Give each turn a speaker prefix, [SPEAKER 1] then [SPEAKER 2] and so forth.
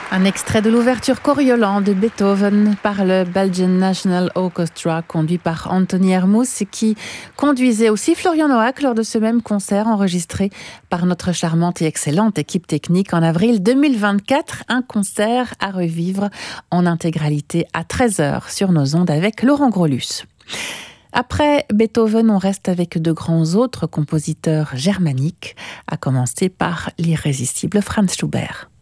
[SPEAKER 1] Un extrait de l'ouverture Coriolan de Beethoven par le Belgian National Orchestra, conduit par Anthony Hermous, qui conduisait aussi Florian Noack lors de ce même concert enregistré par notre charmante et excellente équipe technique en avril 2024. Un concert à revivre en intégralité à 13h sur nos ondes avec Laurent Grolus. Après Beethoven, on reste avec de grands autres compositeurs germaniques, à commencer par l'irrésistible Franz Schubert.